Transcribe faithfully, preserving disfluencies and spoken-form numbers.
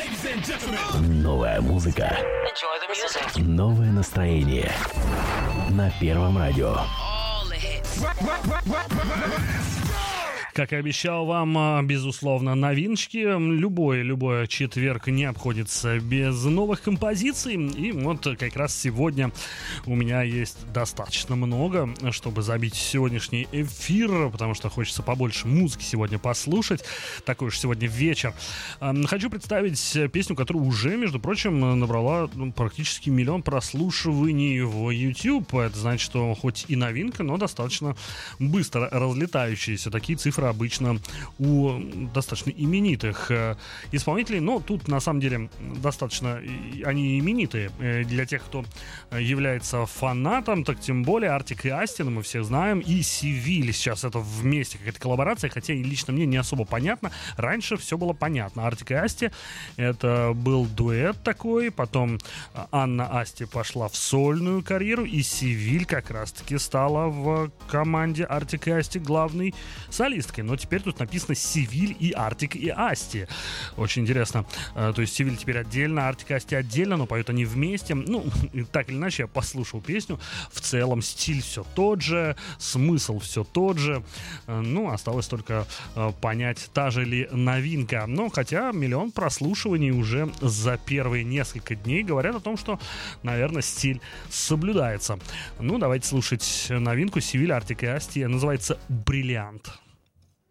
Новая музыка. Новое настроение. На Первом радио. Как и обещал вам, безусловно, новиночки. Любой, любой четверг не обходится без новых композиций. И вот как раз сегодня у меня есть достаточно много, чтобы забить сегодняшний эфир, потому что хочется побольше музыки сегодня послушать. Такой уж сегодня вечер. Хочу представить песню, которая уже, между прочим, набрала практически миллион прослушиваний в YouTube. Это значит, что хоть и новинка, но достаточно быстро разлетающиеся. Такие цифры обычно у достаточно именитых э, исполнителей, но тут на самом деле достаточно они именитые. Э, для тех, кто является фанатом, так тем более Артик и Асти, мы все знаем, и Севиль сейчас это вместе, какая-то коллаборация, хотя и лично мне не особо понятно. Раньше все было понятно. Артик и Асти это был дуэт такой, потом Анна Асти пошла в сольную карьеру, и Севиль как раз-таки стала в команде Артик и Асти главной солисткой. Но теперь тут написано Севиль и Артик и Асти. Очень интересно. То есть Севиль теперь отдельно, Артик и Асти отдельно, но поют они вместе. Ну, так или иначе, я послушал песню. В целом стиль все тот же, смысл все тот же. Ну, осталось только понять, та же ли новинка. Но хотя миллион прослушиваний уже за первые несколько дней говорят о том, что, наверное, стиль соблюдается. Ну, давайте слушать новинку Севиль, Артик и Асти. Называется «Бриллиант».